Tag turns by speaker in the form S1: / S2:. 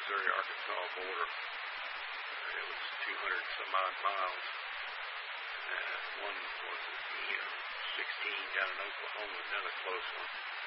S1: Missouri-Arkansas border. It was 200 some odd miles. One was 16 down in Oklahoma, another close one.